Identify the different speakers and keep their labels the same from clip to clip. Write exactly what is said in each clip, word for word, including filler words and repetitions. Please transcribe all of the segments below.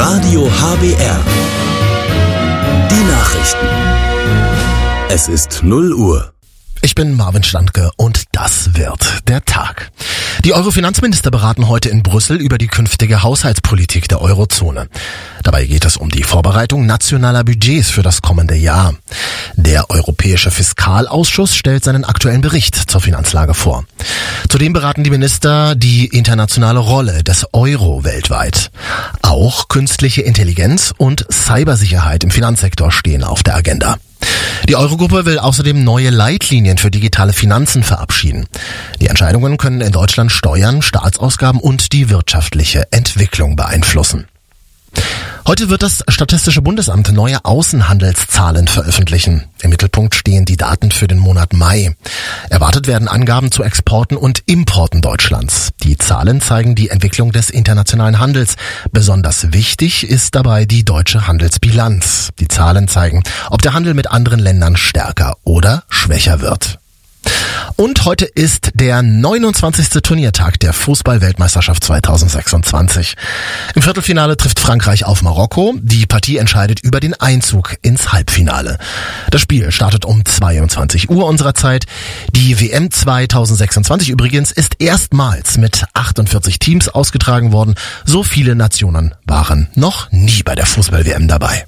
Speaker 1: Radio H B R. Die Nachrichten. Es ist null Uhr.
Speaker 2: Ich bin Marvin Standke und das wird der Tag. Die Euro-Finanzminister beraten heute in Brüssel über die künftige Haushaltspolitik der Eurozone. Dabei geht es um die Vorbereitung nationaler Budgets für das kommende Jahr. Der Europäische Fiskalausschuss stellt seinen aktuellen Bericht zur Finanzlage vor. Zudem beraten die Minister die internationale Rolle des Euro weltweit. Auch künstliche Intelligenz und Cybersicherheit im Finanzsektor stehen auf der Agenda. Die Eurogruppe will außerdem neue Leitlinien für digitale Finanzen verabschieden. Die Entscheidungen können in Deutschland Steuern, Staatsausgaben und die wirtschaftliche Entwicklung beeinflussen. Heute wird das Statistische Bundesamt neue Außenhandelszahlen veröffentlichen. Im Mittelpunkt stehen die Daten für den Monat Mai. Erwartet werden Angaben zu Exporten und Importen Deutschlands. Die Zahlen zeigen die Entwicklung des internationalen Handels. Besonders wichtig ist dabei die deutsche Handelsbilanz. Die Zahlen zeigen, ob der Handel mit anderen Ländern stärker oder schwächer wird. Und heute ist der neunundzwanzigste Turniertag der Fußball-Weltmeisterschaft zweitausendsechsundzwanzig. Im Viertelfinale trifft Frankreich auf Marokko. Die Partie entscheidet über den Einzug ins Halbfinale. Das Spiel startet um zweiundzwanzig Uhr unserer Zeit. Die W M zweitausendsechsundzwanzig übrigens ist erstmals mit achtundvierzig Teams ausgetragen worden. So viele Nationen waren noch nie bei der Fußball-W M dabei.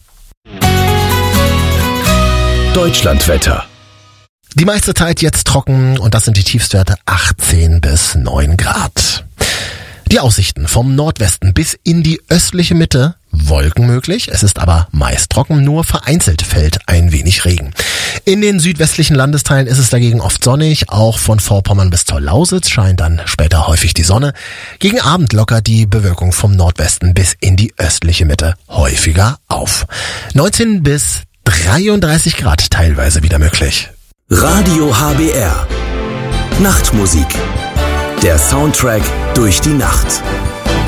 Speaker 1: Deutschlandwetter.
Speaker 2: Die meiste Zeit jetzt trocken und das sind die Tiefstwerte achtzehn bis neun Grad. Die Aussichten vom Nordwesten bis in die östliche Mitte, Wolken möglich, es ist aber meist trocken, nur vereinzelt fällt ein wenig Regen. In den südwestlichen Landesteilen ist es dagegen oft sonnig, auch von Vorpommern bis zur Lausitz scheint dann später häufig die Sonne. Gegen Abend lockert die Bewölkung vom Nordwesten bis in die östliche Mitte häufiger auf. neunzehn bis dreiunddreißig Grad teilweise wieder möglich.
Speaker 1: Radio H B R. Nachtmusik. Der Soundtrack durch die Nacht.